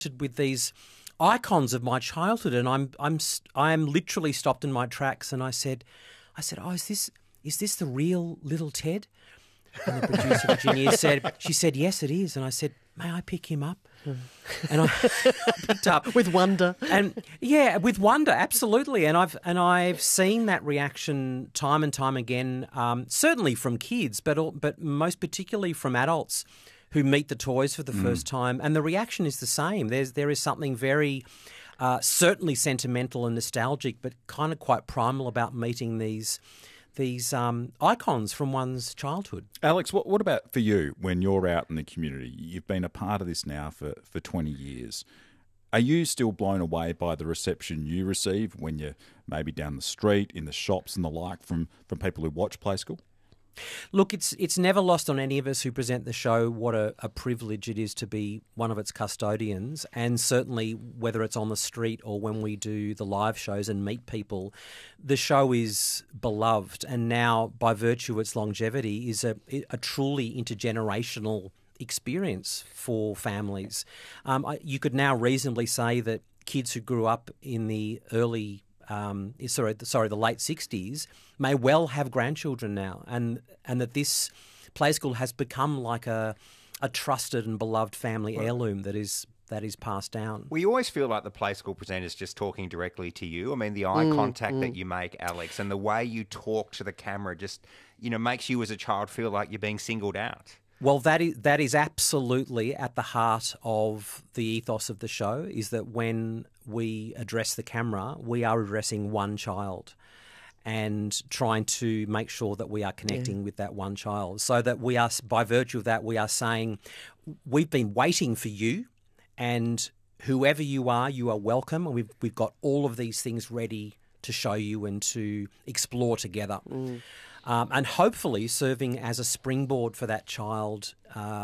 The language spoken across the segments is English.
with these icons of my childhood, and I'm literally stopped in my tracks, and I said, "Oh, is this the real little Ted?" And the producer Virginia said, "Yes, it is." And I said, "May I pick him up?" And I picked up with wonder, and yeah, with wonder, absolutely. And I've seen that reaction time and time again, certainly from kids, but most particularly from adults who meet the toys for the first time, and the reaction is the same. There is something very certainly sentimental and nostalgic, but kind of quite primal about meeting these icons from one's childhood. Alex, what about for you when you're out in the community? You've been a part of this now for 20 years. Are you still blown away by the reception you receive when you're maybe down the street, in the shops and the like from people who watch Play School? Look, it's never lost on any of us who present the show what a privilege it is to be one of its custodians, and certainly whether it's on the street or when we do the live shows and meet people, the show is beloved, and now by virtue of its longevity is a truly intergenerational experience for families. You could now reasonably say that kids who grew up in the early the late 60s may well have grandchildren now, and that this Play School has become like a trusted and beloved family heirloom that is passed down. We always feel like the Play School presenters just talking directly to you. I mean, the eye contact that you make, Alex, and the way you talk to the camera just, makes you as a child feel like you're being singled out. Well, that is absolutely at the heart of the ethos of the show, is that when we address the camera, we are addressing one child and trying to make sure that we are connecting with that one child, so that we are, by virtue of that, we are saying, we've been waiting for you, and whoever you are welcome, and we've got all of these things ready to show you and to explore together. And hopefully serving as a springboard for that child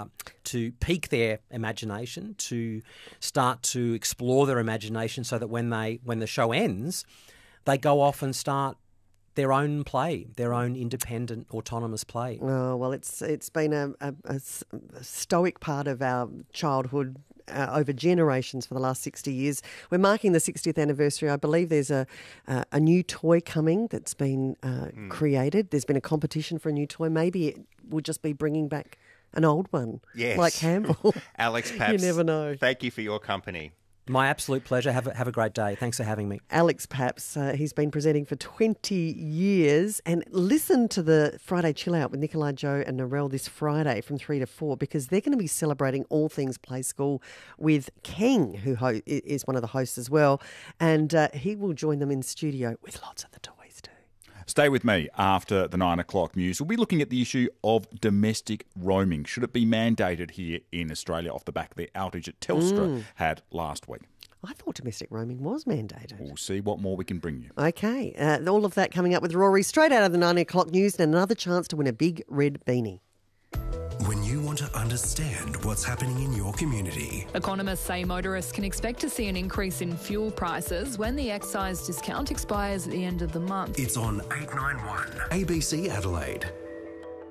to pique their imagination, to start to explore their imagination, so that when the show ends, they go off and start their own play, their own independent, autonomous play. Oh, well, it's been a stoic part of our childhood over generations for the last 60 years. We're marking the 60th anniversary. I believe there's a new toy coming that's been created. There's been a competition for a new toy. Maybe it will just be bringing back an old one, like Campbell. Alex Pabst, you never know. Thank you for your company. My absolute pleasure. Have a great day. Thanks for having me. Alex Pabst, he's been presenting for 20 years. And listen to the Friday Chill Out with Nikolai, Joe and Narelle this Friday from 3 to 4, because they're going to be celebrating all things Play School with King, who is one of the hosts as well. And he will join them in studio with lots of the toys too. Stay with me after the 9 o'clock news. We'll be looking at the issue of domestic roaming. Should it be mandated here in Australia off the back of the outage that Telstra had last week? I thought domestic roaming was mandated. We'll see what more we can bring you. Okay. All of that coming up with Rory straight out of the 9 o'clock news, and another chance to win a big red beanie. When you want to understand what's happening in your community. Economists say motorists can expect to see an increase in fuel prices when the excise discount expires at the end of the month. It's on 891 ABC Adelaide.